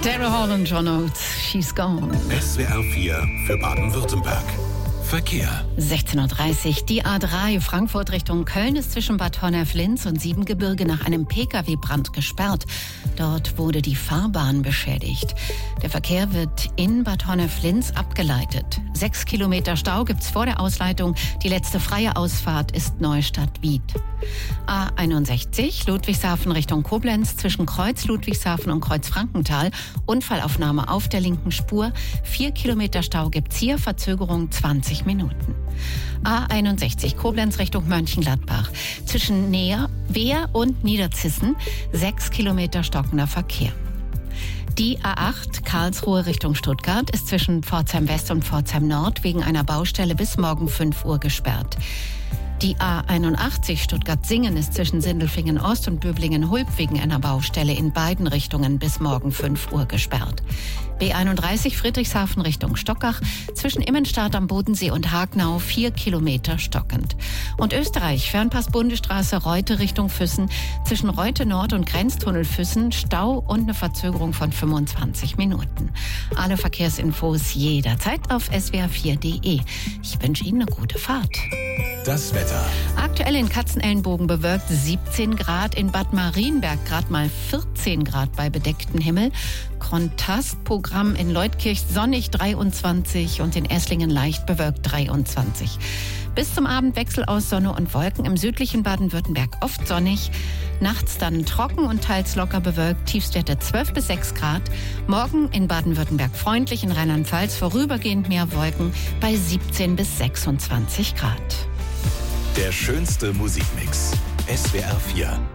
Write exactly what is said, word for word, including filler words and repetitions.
Daryl Hall und John Oates, She's Gone. S W R vier für Baden-Württemberg. Verkehr. sechzehn Uhr dreißig. Die A drei Frankfurt Richtung Köln ist zwischen Bad Honnef-Linz und Siebengebirge nach einem Pkw-Brand gesperrt. Dort wurde die Fahrbahn beschädigt. Der Verkehr wird in Bad Honnef-Linz abgeleitet. Sechs Kilometer Stau gibt's vor der Ausleitung. Die letzte freie Ausfahrt ist Neustadt-Wied. A einundsechzig Ludwigshafen Richtung Koblenz zwischen Kreuz Ludwigshafen und Kreuz Frankenthal. Unfallaufnahme auf der linken Spur. Vier Kilometer Stau gibt's hier, Verzögerung zwanzig Minuten. A einundsechzig Koblenz Richtung Mönchengladbach. Zwischen Neer, Wehr und Niederzissen sechs Kilometer stockender Verkehr. Die A acht Karlsruhe Richtung Stuttgart ist zwischen Pforzheim West und Pforzheim Nord wegen einer Baustelle bis morgen fünf Uhr gesperrt. Die A einundachtzig Stuttgart-Singen ist zwischen Sindelfingen Ost und Böblingen-Hulb wegen einer Baustelle in beiden Richtungen bis morgen fünf Uhr gesperrt. B einunddreißig Friedrichshafen Richtung Stockach zwischen Immenstadt am Bodensee und Hagnau vier Kilometer stockend. Und Österreich Fernpass Bundesstraße Reute Richtung Füssen zwischen Reute Nord und Grenztunnel Füssen Stau und eine Verzögerung von fünfundzwanzig Minuten. Alle Verkehrsinfos jederzeit auf S W R vier Punkt de. Ich wünsche Ihnen eine gute Fahrt. Das Wetter. Aktuell in Katzenelnbogen bewölkt siebzehn Grad, in Bad Marienberg gerade mal vierzehn Grad bei bedecktem Himmel. Kontrastprogramm in Leutkirch sonnig dreiundzwanzig und in Esslingen leicht bewölkt dreiundzwanzig. Bis zum Abend Wechsel aus Sonne und Wolken, im südlichen Baden-Württemberg oft sonnig. Nachts dann trocken und teils locker bewölkt, Tiefstwerte zwölf bis sechs Grad. Morgen in Baden-Württemberg freundlich, in Rheinland-Pfalz vorübergehend mehr Wolken bei siebzehn bis sechsundzwanzig Grad. Der schönste Musikmix. S W R vier.